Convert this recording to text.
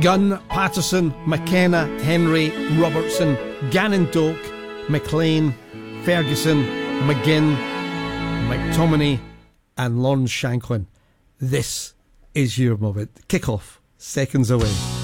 Gunn, Patterson, McKenna, Henry, Robertson, Gannon Doak, McLean, Ferguson, McGinn, McTominay and Lawrence Shanklin. This is your moment. Kick-off, seconds away.